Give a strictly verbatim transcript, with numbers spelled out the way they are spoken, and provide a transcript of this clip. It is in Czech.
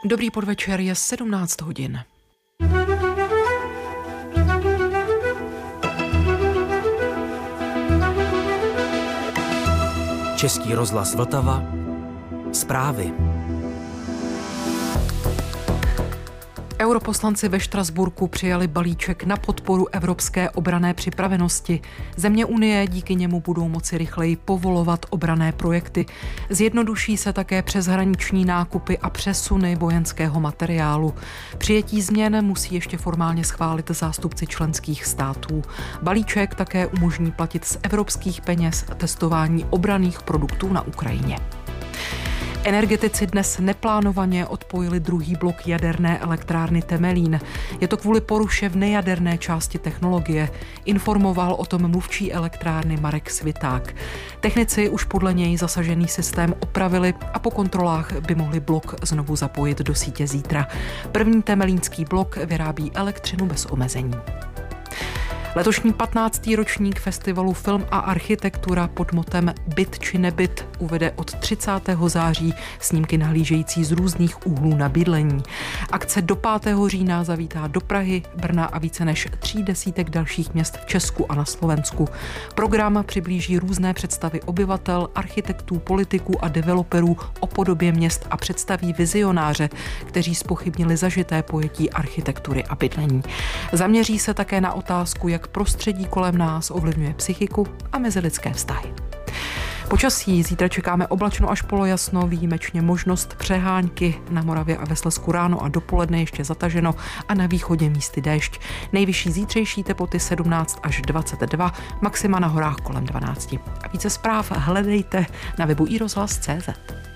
Dobrý podvečer, je sedmnáct hodin. Český rozhlas Vltava. Zprávy. Europoslanci ve Štrasburku přijali balíček na podporu evropské obranné připravenosti. Země Unie díky němu budou moci rychleji povolovat obranné projekty. Zjednoduší se také přeshraniční nákupy a přesuny vojenského materiálu. Přijetí změn musí ještě formálně schválit zástupci členských států. Balíček také umožní platit z evropských peněz testování obranných produktů na Ukrajině. Energetici dnes neplánovaně odpojili druhý blok jaderné elektrárny Temelín. Je to kvůli poruše v nejaderné části technologie. Informoval o tom mluvčí elektrárny Marek Sviták. Technici už podle něj zasažený systém opravili a po kontrolách by mohli blok znovu zapojit do sítě zítra. První temelínský blok vyrábí elektřinu bez omezení. Letošní patnáctý ročník festivalu Film a architektura pod motem Byt či nebyt uvede od třicátého září snímky nahlížející z různých úhlů na bydlení. Akce do pátého října zavítá do Prahy, Brna a více než tří desítek dalších měst v Česku a na Slovensku. Program přiblíží různé představy obyvatel, architektů, politiků a developerů o podobě měst a představí vizionáře, kteří zpochybnili zažité pojetí architektury a bydlení. Zaměří se také na otázku, jak prostředí kolem nás ovlivňuje psychiku a mezilidské vztahy. Počasí zítra čekáme oblačno až polojasno, výjimečně možnost přehánky, na Moravě a ve Slezsku ráno a dopoledne ještě zataženo a na východě místy déšť. Nejvyšší zítřejší teploty sedmnáct až dvacet dva, maxima na horách kolem dvanáct. A více zpráv hledejte na webu i rozhlas tečka cé zet.